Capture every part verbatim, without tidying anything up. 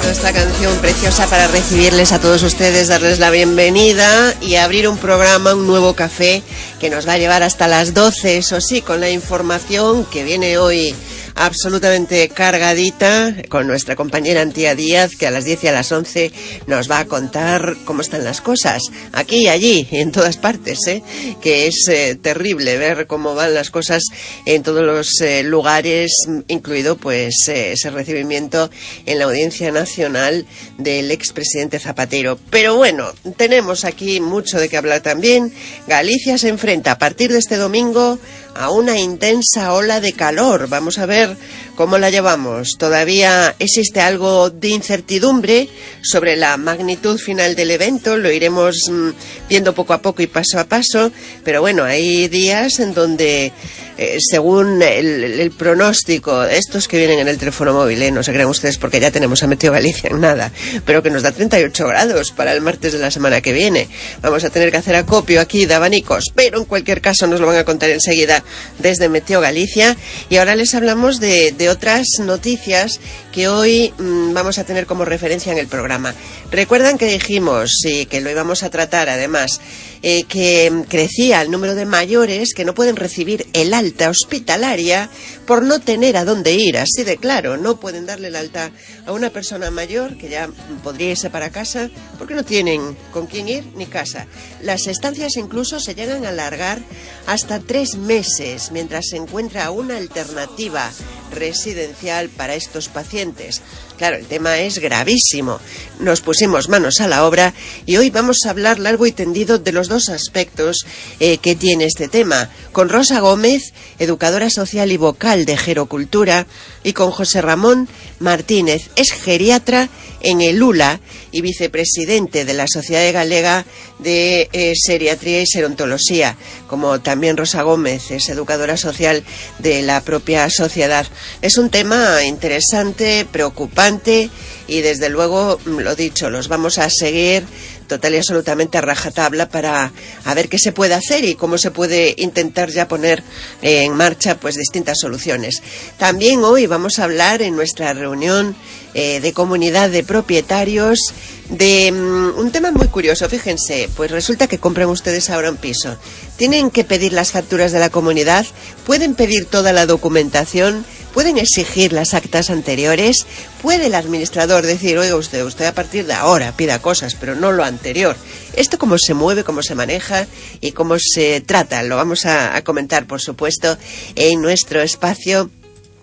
Esta canción preciosa para recibirles a todos ustedes, darles la bienvenida y abrir un programa, un nuevo café que nos va a llevar hasta las doce, eso sí, con la información que viene hoy absolutamente cargadita con nuestra compañera Antía Díaz, que a las diez y a las once nos va a contar cómo están las cosas aquí y allí y en todas partes, ¿eh? Que es eh, terrible ver cómo van las cosas en todos los eh, lugares, incluido pues eh, ese recibimiento en la Audiencia Nacional del expresidente Zapatero. Pero bueno, tenemos aquí mucho de qué hablar también. Galicia se enfrenta a partir de este domingo a una intensa ola de calor. Vamos a ver cómo la llevamos. Todavía existe algo de incertidumbre sobre la magnitud final del evento. Lo iremos mmm, viendo poco a poco y paso a paso. Pero bueno, hay días en donde, eh, según el, el pronóstico, estos que vienen en el teléfono móvil, eh, no se crean ustedes porque ya tenemos a Meteo Galicia en nada, pero que nos da treinta y ocho grados para el martes de la semana que viene. Vamos a tener que hacer acopio aquí de abanicos, pero en cualquier caso nos lo van a contar enseguida desde Meteo Galicia. Y ahora les hablamos de, de otras noticias que hoy mmm, vamos a tener como referencia en el programa. Recuerdan que dijimos, sí, que lo íbamos a tratar además, eh, que crecía el número de mayores que no pueden recibir el alta hospitalaria por no tener a dónde ir, así de claro. No pueden darle el alta a una persona mayor que ya podría irse para casa porque no tienen con quién ir ni casa. Las estancias incluso se llegan a alargar hasta tres meses mientras se encuentra una alternativa residencial para estos pacientes. Claro, el tema es gravísimo. Nos pusimos manos a la obra y hoy vamos a hablar largo y tendido de los dos aspectos eh, que tiene este tema, con Rosa Gómez, educadora social y vocal de Gerocultura, y con José Ramón Martínez, es geriatra en el U L A y vicepresidente de la Sociedad Galega de eh, Seriatría y Serontología, como también Rosa Gómez es educadora social de la propia sociedad. Es un tema interesante, preocupante y desde luego, lo dicho, los vamos a seguir total y absolutamente a rajatabla para a ver qué se puede hacer y cómo se puede intentar ya poner en marcha pues distintas soluciones. También hoy vamos a hablar en nuestra reunión eh, de comunidad de propietarios de um, un tema muy curioso. Fíjense, pues resulta que compran ustedes ahora un piso, tienen que pedir las facturas de la comunidad, pueden pedir toda la documentación, pueden exigir las actas anteriores, puede el administrador decir, oiga usted, usted a partir de ahora pida cosas, pero no lo anterior. Esto cómo se mueve, cómo se maneja y cómo se trata, lo vamos a, a comentar, por supuesto, en nuestro espacio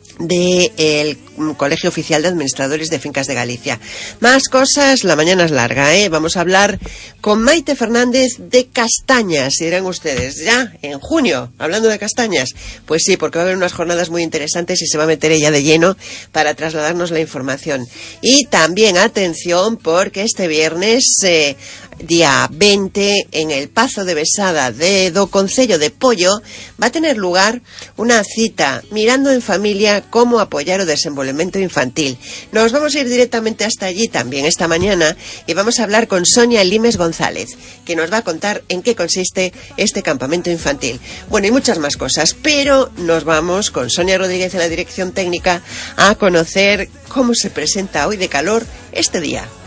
del Colegio Oficial de Administradores de Fincas de Galicia. Más cosas, la mañana es larga, ¿eh? Vamos a hablar con Maite Fernández de castañas, y dirán ustedes, ¿ya? ¿En junio? ¿Hablando de castañas? Pues sí, porque va a haber unas jornadas muy interesantes y se va a meter ella de lleno para trasladarnos la información. Y también, atención, porque este viernes... Eh, día veinte, en el Pazo de Besada de do Concello de Pollo, va a tener lugar una cita mirando en familia cómo apoyar o desenvolvemento infantil. Nos vamos a ir directamente hasta allí también esta mañana y vamos a hablar con Sonia Limes González, que nos va a contar en qué consiste este campamento infantil. Bueno, y muchas más cosas, pero nos vamos con Sonia Rodríguez en la dirección técnica a conocer cómo se presenta hoy de calor este día.